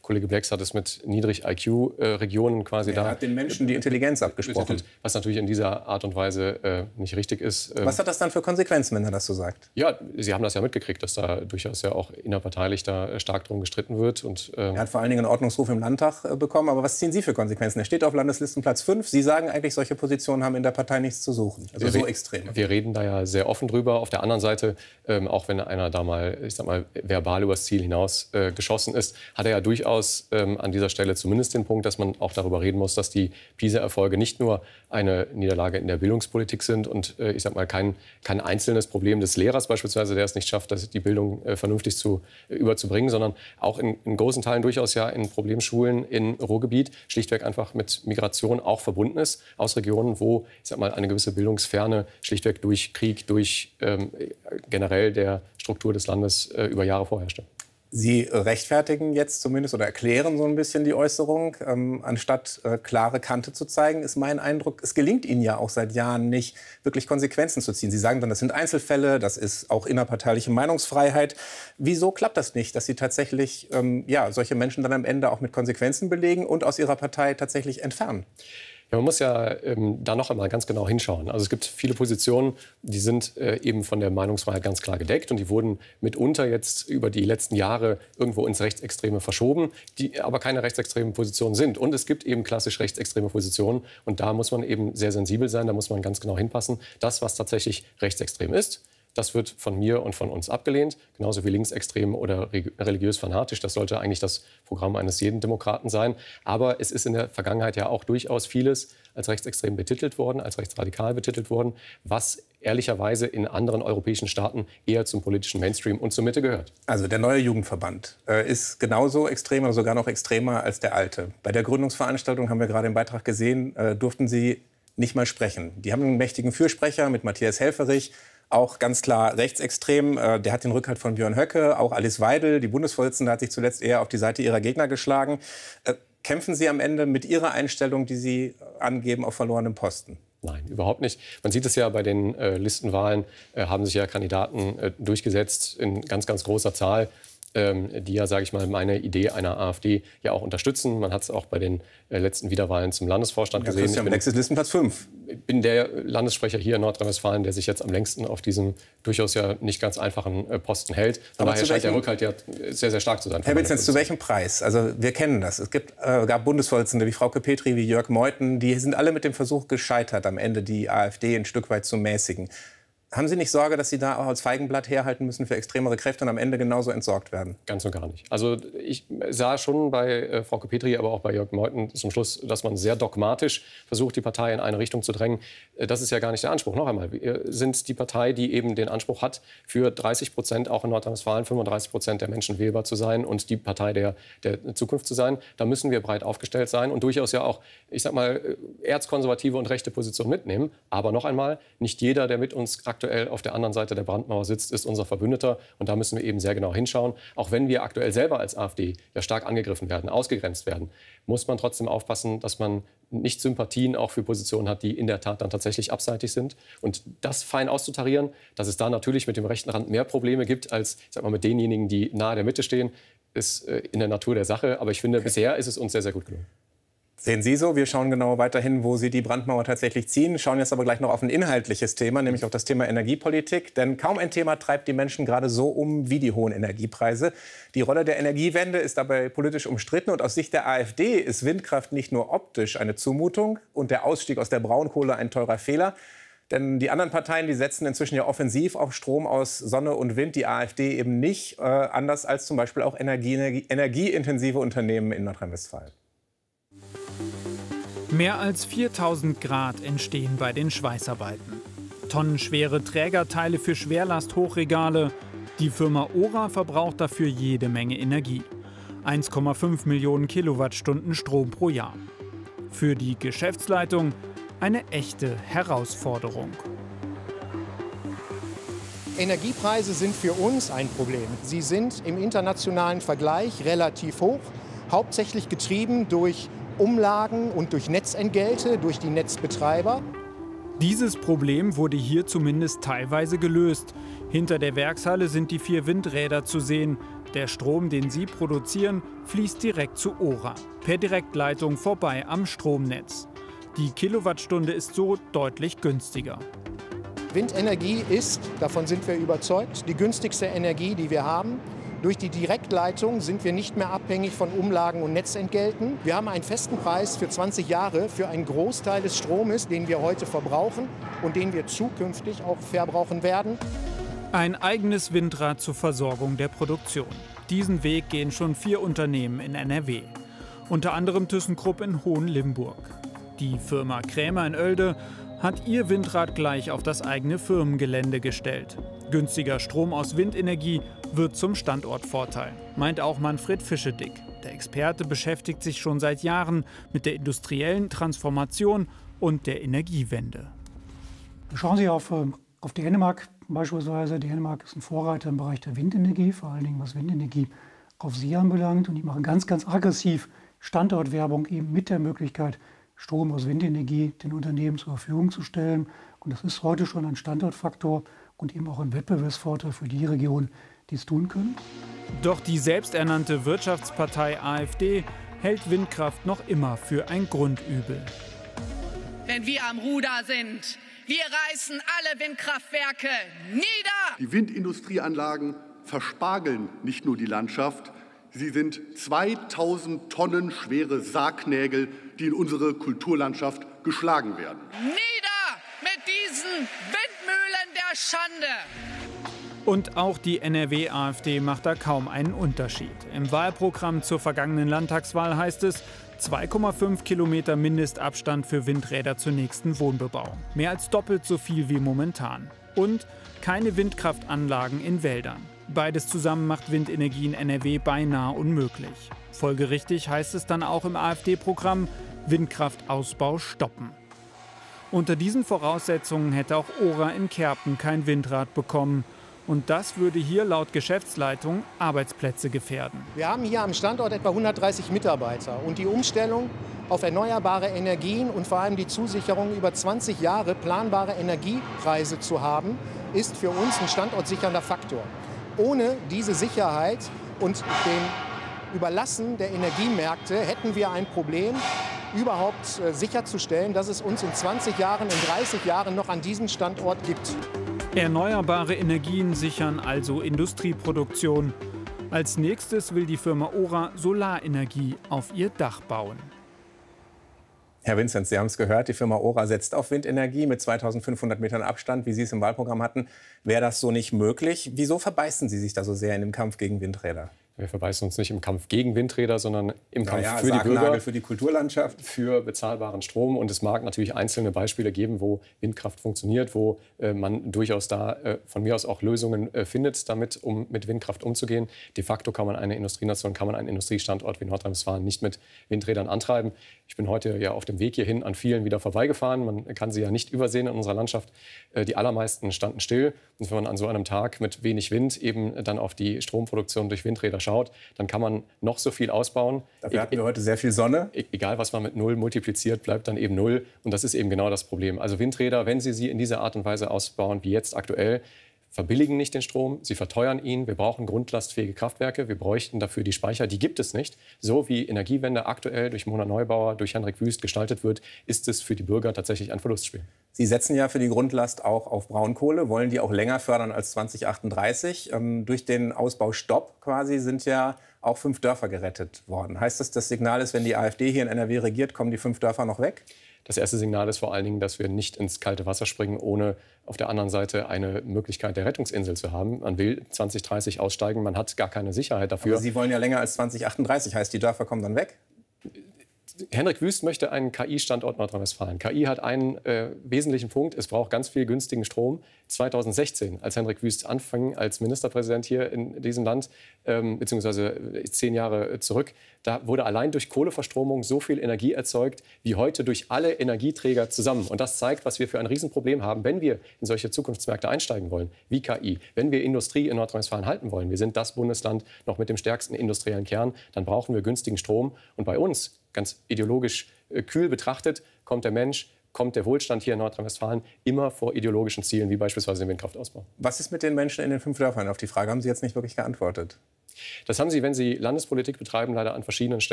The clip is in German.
Kollege Blex hat es mit Niedrig-IQ-Regionen quasi da. Er hat den Menschen die Intelligenz abgesprochen. Was natürlich in dieser Art und Weise nicht richtig ist. Was hat das dann für Konsequenzen, wenn er das so sagt? Ja, Sie haben das ja mitgekriegt, dass da durchaus ja auch innerparteilich da stark drum gestritten wird. Und, er hat vor allen Dingen einen Ordnungsruf im Landtag bekommen. Aber was ziehen Sie für Konsequenzen? Er steht auf Landeslistenplatz 5. Sie sagen eigentlich, solche Positionen haben in der Partei nichts zu suchen. Also so extrem. Wir reden da ja sehr offen drüber. Auf der anderen Seite, auch wenn einer da mal, ich sag mal, verbal übers Ziel hinaus geschossen ist, hat er ja durchaus an dieser Stelle zumindest den Punkt, dass man auch darüber reden muss, dass die PISA-Erfolge nicht nur eine Niederlage in der Bildungspolitik sind und ich sag mal kein einzelnes Problem des Lehrers beispielsweise, der es nicht schafft, die Bildung vernünftig überzubringen, sondern auch in großen Teilen durchaus ja in Problemschulen im Ruhrgebiet schlichtweg einfach mit Migration auch verbunden ist, aus Regionen, wo ich sag mal, eine gewisse Bildungsferne schlichtweg durch Krieg, durch generell der Struktur des Landes über Jahre vorherrschte. Sie rechtfertigen jetzt zumindest oder erklären so ein bisschen die Äußerung, anstatt klare Kante zu zeigen, ist mein Eindruck, es gelingt Ihnen ja auch seit Jahren nicht, wirklich Konsequenzen zu ziehen. Sie sagen dann, das sind Einzelfälle, das ist auch innerparteiliche Meinungsfreiheit. Wieso klappt das nicht, dass Sie tatsächlich solche Menschen dann am Ende auch mit Konsequenzen belegen und aus Ihrer Partei tatsächlich entfernen? Ja, man muss ja da noch einmal ganz genau hinschauen. Also es gibt viele Positionen, die sind eben von der Meinungsfreiheit ganz klar gedeckt und die wurden mitunter jetzt über die letzten Jahre irgendwo ins Rechtsextreme verschoben, die aber keine rechtsextremen Positionen sind. Und es gibt eben klassisch rechtsextreme Positionen und da muss man eben sehr sensibel sein, da muss man ganz genau hinpassen. Das, was tatsächlich rechtsextrem ist, das wird von mir und von uns abgelehnt, genauso wie linksextrem oder religiös fanatisch. Das sollte eigentlich das Programm eines jeden Demokraten sein. Aber es ist in der Vergangenheit ja auch durchaus vieles als rechtsextrem betitelt worden, als rechtsradikal betitelt worden, was ehrlicherweise in anderen europäischen Staaten eher zum politischen Mainstream und zur Mitte gehört. Also der neue Jugendverband ist genauso extrem oder sogar noch extremer als der alte. Bei der Gründungsveranstaltung, haben wir gerade im Beitrag gesehen, durften Sie nicht mal sprechen. Die haben einen mächtigen Fürsprecher mit Matthias Helfferich, auch ganz klar rechtsextrem. Der hat den Rückhalt von Björn Höcke, auch Alice Weidel, die Bundesvorsitzende, hat sich zuletzt eher auf die Seite ihrer Gegner geschlagen. Kämpfen Sie am Ende mit Ihrer Einstellung, die Sie angeben, auf verlorenem Posten? Nein, überhaupt nicht. Man sieht es ja bei den Listenwahlen, haben sich ja Kandidaten durchgesetzt in ganz, ganz großer Zahl, die ja, sage ich mal, meine Idee einer AfD ja auch unterstützen. Man hat es auch bei den letzten Wiederwahlen zum Landesvorstand gesehen. Christian Blex ist Listenplatz 5. Ich bin der Landessprecher hier in Nordrhein-Westfalen, der sich jetzt am längsten auf diesem durchaus ja nicht ganz einfachen Posten hält. Von daher scheint der Rückhalt ja sehr, sehr stark zu sein. Herr Bitzens, zu welchem Preis? Also wir kennen das. Es gab Bundesvorsitzende wie Frauke Petri, wie Jörg Meuthen. Die sind alle mit dem Versuch gescheitert, am Ende die AfD ein Stück weit zu mäßigen. Haben Sie nicht Sorge, dass Sie da auch als Feigenblatt herhalten müssen für extremere Kräfte und am Ende genauso entsorgt werden? Ganz und gar nicht. Also ich sah schon bei Frauke Petri, aber auch bei Jörg Meuthen zum Schluss, dass man sehr dogmatisch versucht, die Partei in eine Richtung zu drängen. Das ist ja gar nicht der Anspruch. Noch einmal, wir sind die Partei, die eben den Anspruch hat, für 30% auch in Nordrhein-Westfalen, 35% der Menschen wählbar zu sein und die Partei der Zukunft zu sein. Da müssen wir breit aufgestellt sein und durchaus ja auch, ich sag mal, erzkonservative und rechte Positionen mitnehmen. Aber noch einmal, nicht jeder, der mit uns aktuell auf der anderen Seite der Brandmauer sitzt, ist unser Verbündeter. Und da müssen wir eben sehr genau hinschauen. Auch wenn wir aktuell selber als AfD ja stark angegriffen werden, ausgegrenzt werden, muss man trotzdem aufpassen, dass man nicht Sympathien auch für Positionen hat, die in der Tat dann tatsächlich abseitig sind. Und das fein auszutarieren, dass es da natürlich mit dem rechten Rand mehr Probleme gibt als, ich sag mal, mit denjenigen, die nahe der Mitte stehen, ist in der Natur der Sache. Aber ich finde, bisher ist es uns sehr, sehr gut gelungen. Sehen Sie so? Wir schauen genau weiterhin, wo Sie die Brandmauer tatsächlich ziehen. Schauen jetzt aber gleich noch auf ein inhaltliches Thema, nämlich auf das Thema Energiepolitik. Denn kaum ein Thema treibt die Menschen gerade so um wie die hohen Energiepreise. Die Rolle der Energiewende ist dabei politisch umstritten. Und aus Sicht der AfD ist Windkraft nicht nur optisch eine Zumutung und der Ausstieg aus der Braunkohle ein teurer Fehler. Denn die anderen Parteien, die setzen inzwischen ja offensiv auf Strom aus Sonne und Wind. Die AfD eben nicht, anders als zum Beispiel auch energieintensive Unternehmen in Nordrhein-Westfalen. Mehr als 4000 Grad entstehen bei den Schweißarbeiten. Tonnenschwere Trägerteile für Schwerlast-Hochregale. Die Firma Ora verbraucht dafür jede Menge Energie. 1,5 Millionen Kilowattstunden Strom pro Jahr. Für die Geschäftsleitung eine echte Herausforderung. Energiepreise sind für uns ein Problem. Sie sind im internationalen Vergleich relativ hoch, hauptsächlich getrieben durch Umlagen und durch Netzentgelte, durch die Netzbetreiber. Dieses Problem wurde hier zumindest teilweise gelöst. Hinter der Werkshalle sind die 4 Windräder zu sehen. Der Strom, den sie produzieren, fließt direkt zu Ora, per Direktleitung vorbei am Stromnetz. Die Kilowattstunde ist so deutlich günstiger. Windenergie ist, davon sind wir überzeugt, die günstigste Energie, die wir haben. Durch die Direktleitung sind wir nicht mehr abhängig von Umlagen und Netzentgelten. Wir haben einen festen Preis für 20 Jahre für einen Großteil des Stromes, den wir heute verbrauchen und den wir zukünftig auch verbrauchen werden. Ein eigenes Windrad zur Versorgung der Produktion. Diesen Weg gehen schon 4 Unternehmen in NRW. Unter anderem ThyssenKrupp in Hohenlimburg. Die Firma Krämer in Oelde hat ihr Windrad gleich auf das eigene Firmengelände gestellt. Günstiger Strom aus Windenergie wird zum Standortvorteil, meint auch Manfred Fischedick. Der Experte beschäftigt sich schon seit Jahren mit der industriellen Transformation und der Energiewende. Schauen Sie auf Dänemark beispielsweise. Dänemark ist ein Vorreiter im Bereich der Windenergie, vor allen Dingen was Windenergie auf See anbelangt. Und die machen ganz, ganz aggressiv Standortwerbung eben mit der Möglichkeit, Strom aus Windenergie den Unternehmen zur Verfügung zu stellen. Und das ist heute schon ein Standortfaktor und eben auch ein Wettbewerbsvorteil für die Region, die es tun können. Doch die selbsternannte Wirtschaftspartei AfD hält Windkraft noch immer für ein Grundübel. Wenn wir am Ruder sind, wir reißen alle Windkraftwerke nieder! Die Windindustrieanlagen verspargeln nicht nur die Landschaft, sie sind 2000 Tonnen schwere Sargnägel, die in unsere Kulturlandschaft geschlagen werden. Nieder mit diesen Windmühlen der Schande! Und auch die NRW-AfD macht da kaum einen Unterschied. Im Wahlprogramm zur vergangenen Landtagswahl heißt es, 2,5 Kilometer Mindestabstand für Windräder zur nächsten Wohnbebauung. Mehr als doppelt so viel wie momentan. Und keine Windkraftanlagen in Wäldern. Beides zusammen macht Windenergie in NRW beinahe unmöglich. Folgerichtig heißt es dann auch im AfD-Programm, Windkraftausbau stoppen. Unter diesen Voraussetzungen hätte auch Ora in Kerpen kein Windrad bekommen. Und das würde hier laut Geschäftsleitung Arbeitsplätze gefährden. Wir haben hier am Standort etwa 130 Mitarbeiter. Und die Umstellung auf erneuerbare Energien und vor allem die Zusicherung, über 20 Jahre planbare Energiepreise zu haben, ist für uns ein standortsichernder Faktor. Ohne diese Sicherheit und den Überlassen der Energiemärkte hätten wir ein Problem, überhaupt sicherzustellen, dass es uns in 20 Jahren, in 30 Jahren noch an diesem Standort gibt. Erneuerbare Energien sichern also Industrieproduktion. Als nächstes will die Firma Ora Solarenergie auf ihr Dach bauen. Herr Vinzenz, Sie haben es gehört, die Firma Ora setzt auf Windenergie mit 2500 Metern Abstand, wie Sie es im Wahlprogramm hatten. Wäre das so nicht möglich? Wieso verbeißen Sie sich da so sehr in dem Kampf gegen Windräder? Wir verbeißen uns nicht im Kampf gegen Windräder, sondern im Kampf für die Bürger, für die Kulturlandschaft, für bezahlbaren Strom. Und es mag natürlich einzelne Beispiele geben, wo Windkraft funktioniert, wo man durchaus da von mir aus auch Lösungen findet, damit, um mit Windkraft umzugehen. De facto kann man eine Industrienation, kann man einen Industriestandort wie Nordrhein-Westfalen nicht mit Windrädern antreiben. Ich bin heute ja auf dem Weg hierhin an vielen wieder vorbeigefahren. Man kann sie ja nicht übersehen in unserer Landschaft. Die allermeisten standen still. Und wenn man an so einem Tag mit wenig Wind eben dann auf die Stromproduktion durch Windräder schaut, dann kann man noch so viel ausbauen. Dafür hatten wir heute sehr viel Sonne. Egal, was man mit 0 multipliziert, bleibt dann eben 0. Und das ist eben genau das Problem. Also Windräder, wenn Sie in dieser Art und Weise ausbauen, wie jetzt aktuell, verbilligen nicht den Strom, sie verteuern ihn. Wir brauchen grundlastfähige Kraftwerke. Wir bräuchten dafür die Speicher. Die gibt es nicht. So wie Energiewende aktuell durch Mona Neubauer, durch Henrik Wüst gestaltet wird, ist es für die Bürger tatsächlich ein Verlustspiel. Sie setzen ja für die Grundlast auch auf Braunkohle, wollen die auch länger fördern als 2038. Durch den Ausbaustopp quasi sind ja auch 5 Dörfer gerettet worden. Heißt das, das Signal ist, wenn die AfD hier in NRW regiert, kommen die 5 Dörfer noch weg? Das erste Signal ist vor allen Dingen, dass wir nicht ins kalte Wasser springen, ohne auf der anderen Seite eine Möglichkeit der Rettungsinsel zu haben. Man will 2030 aussteigen, man hat gar keine Sicherheit dafür. Aber Sie wollen ja länger als 2038, heißt die Dörfer kommen dann weg? Henrik Wüst möchte einen KI-Standort Nordrhein-Westfalen. KI hat einen wesentlichen Punkt, es braucht ganz viel günstigen Strom. 2016, als Henrik Wüst anfing als Ministerpräsident hier in diesem Land, beziehungsweise 10 Jahre zurück, da wurde allein durch Kohleverstromung so viel Energie erzeugt, wie heute durch alle Energieträger zusammen. Und das zeigt, was wir für ein Riesenproblem haben, wenn wir in solche Zukunftsmärkte einsteigen wollen, wie KI. Wenn wir Industrie in Nordrhein-Westfalen halten wollen, wir sind das Bundesland noch mit dem stärksten industriellen Kern, dann brauchen wir günstigen Strom. Und bei uns, ganz ideologisch kühl betrachtet, kommt der Mensch kommt der Wohlstand hier in Nordrhein-Westfalen immer vor ideologischen Zielen, wie beispielsweise den Windkraftausbau. Was ist mit den Menschen in den 5 Dörfern? Auf die Frage haben Sie jetzt nicht wirklich geantwortet. Das haben Sie, wenn Sie Landespolitik betreiben, leider an verschiedenen Stellen